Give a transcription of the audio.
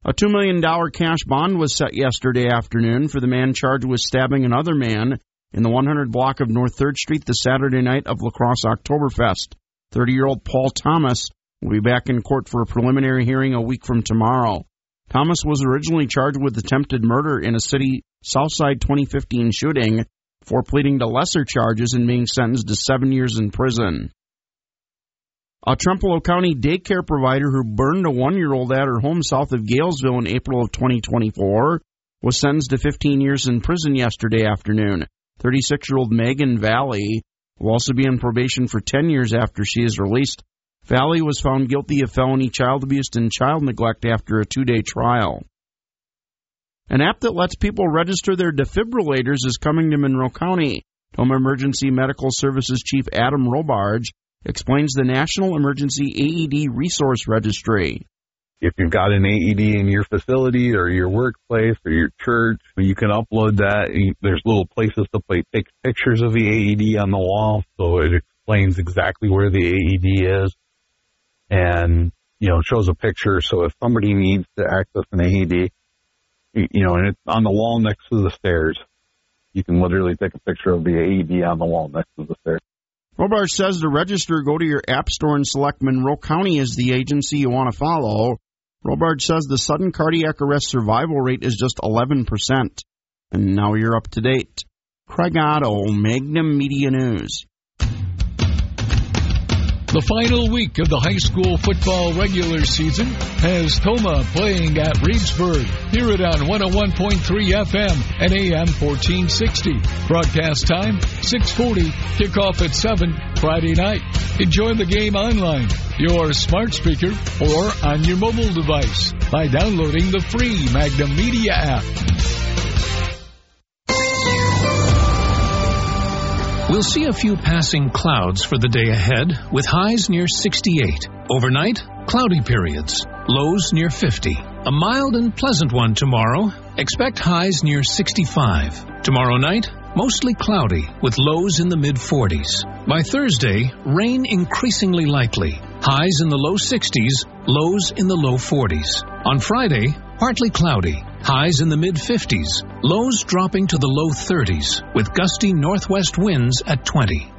A $2 million cash bond was set yesterday afternoon for the man charged with stabbing another man in the 100 block of North 3rd Street the Saturday night of La Crosse Oktoberfest. 30-year-old Paul Thomas will be back in court for a preliminary hearing a week from tomorrow. Thomas was originally charged with attempted murder in a city Southside 2015 shooting before pleading to lesser charges and being sentenced to 7 years in prison. A Trempealeau County daycare provider who burned a 1-year-old at her home south of Galesville in April of 2024 was sentenced to 15 years in prison yesterday afternoon. 36-year-old Megan Valley will also be on probation for 10 years after she is released. Valley was found guilty of felony child abuse and child neglect after a 2-day trial. An app that lets people register their defibrillators is coming to Monroe County. Toma Emergency Medical Services Chief Adam Robarge explains the National Emergency AED Resource Registry. If you've got an AED in your facility or your workplace or your church, you can upload that. There's little places to take pictures of the AED on the wall, so it explains exactly where the AED is and, shows a picture. So if somebody needs to access an AED, and it's on the wall next to the stairs, you can literally take a picture of the AED on the wall next to the stairs. Robarge says to register, go to your app store and select Monroe County as the agency you want to follow. Robarge says the sudden cardiac arrest survival rate is just 11%. And now you're up to date. Craig Otto, Magnum Media News. The final week of the high school football regular season has Toma playing at Reedsburg. Hear it on 101.3 FM and AM 1460. Broadcast time, 6:40. Kickoff at 7 Friday night. Enjoy the game online, your smart speaker, or on your mobile device by downloading the free Magnum Media app. We'll see a few passing clouds for the day ahead, with highs near 68. Overnight, cloudy periods, lows near 50. A mild and pleasant one tomorrow. Expect highs near 65. Tomorrow night, mostly cloudy, with lows in the mid-40s. By Thursday, rain increasingly likely. Highs in the low 60s, lows in the low 40s. On Friday, partly cloudy. Highs in the mid-50s, lows dropping to the low 30s, with gusty northwest winds at 20.